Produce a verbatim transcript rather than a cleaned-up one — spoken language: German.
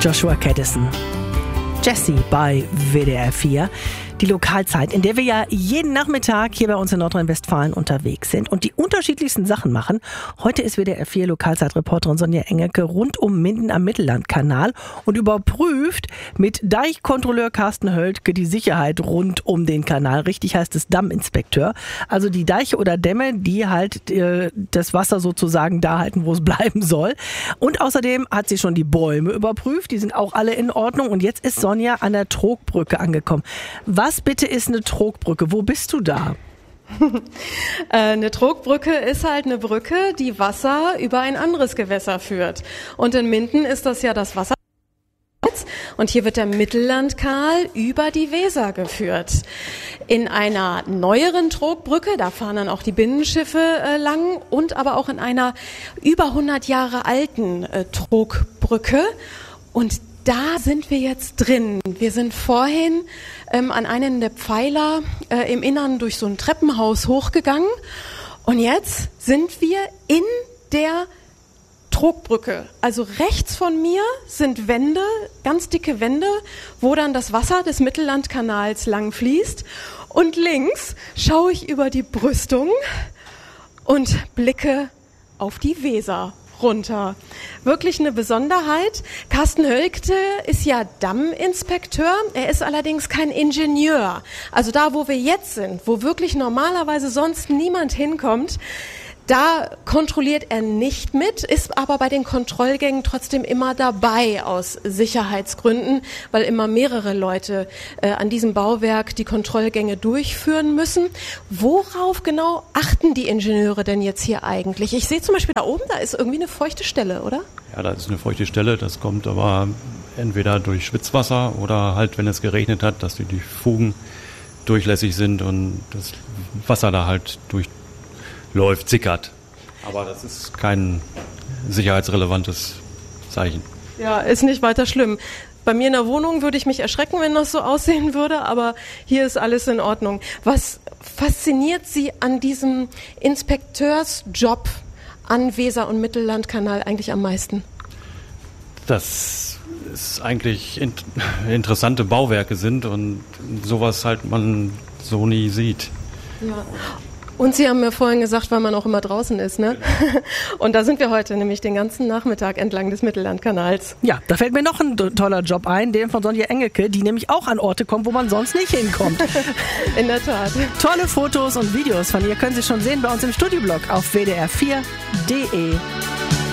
Joshua Caddison. Jessie bei W D R vier. Die Lokalzeit, in der wir ja jeden Nachmittag hier bei uns in Nordrhein-Westfalen unterwegs sind und die unterschiedlichsten Sachen machen. Heute ist W D R vier Lokalzeitreporterin Sonja Engelke rund um Minden am Mittellandkanal und überprüft mit Deichkontrolleur Carsten Höltke die Sicherheit rund um den Kanal. Richtig heißt es Damminspekteur. Also die Deiche oder Dämme, die halt äh, das Wasser sozusagen da halten, wo es bleiben soll. Und außerdem hat sie schon die Bäume überprüft. Die sind auch alle in Ordnung. Und jetzt ist Sonja an der Trogbrücke angekommen. Was bitte ist eine Trogbrücke? Wo bist du da? Eine Trogbrücke ist halt eine Brücke, die Wasser über ein anderes Gewässer führt. Und in Minden ist das ja das Wasser. Und hier wird der Mittellandkanal über die Weser geführt. In einer neueren Trogbrücke, da fahren dann auch die Binnenschiffe äh, lang, und aber auch in einer über hundert Jahre alten äh, Trogbrücke. Und da sind wir jetzt drin. Wir sind vorhin ähm, an einen der Pfeiler äh, im Innern durch so ein Treppenhaus hochgegangen. Und jetzt sind wir in der Trogbrücke. Also rechts von mir sind Wände, ganz dicke Wände, wo dann das Wasser des Mittellandkanals lang fließt. Und links schaue ich über die Brüstung und blicke auf die Weser runter. Wirklich eine Besonderheit. Carsten Höltke ist ja Damminspekteur. Er ist allerdings kein Ingenieur. Also da, wo wir jetzt sind, wo wirklich normalerweise sonst niemand hinkommt, da kontrolliert er nicht mit, ist aber bei den Kontrollgängen trotzdem immer dabei aus Sicherheitsgründen, weil immer mehrere Leute äh, an diesem Bauwerk die Kontrollgänge durchführen müssen. Worauf genau achten die Ingenieure denn jetzt hier eigentlich? Ich sehe zum Beispiel da oben, da ist irgendwie eine feuchte Stelle, oder? Ja, da ist eine feuchte Stelle, das kommt aber entweder durch Schwitzwasser oder halt, wenn es geregnet hat, dass die, die Fugen durchlässig sind und das Wasser da halt durch läuft, sickert. Aber das ist kein sicherheitsrelevantes Zeichen. Ja, ist nicht weiter schlimm. Bei mir in der Wohnung würde ich mich erschrecken, wenn das so aussehen würde, aber hier ist alles in Ordnung. Was fasziniert Sie an diesem Inspekteursjob an Weser- und Mittellandkanal eigentlich am meisten? Dass es eigentlich in, interessante Bauwerke sind und sowas halt man so nie sieht. Ja. Und Sie haben mir vorhin gesagt, weil man auch immer draußen ist, ne? Und da sind wir heute, nämlich den ganzen Nachmittag entlang des Mittellandkanals. Ja, da fällt mir noch ein toller Job ein, den von Sonja Engelke, die nämlich auch an Orte kommt, wo man sonst nicht hinkommt. In der Tat. Tolle Fotos und Videos von ihr können Sie schon sehen bei uns im Studioblog auf w d r vier punkt d e.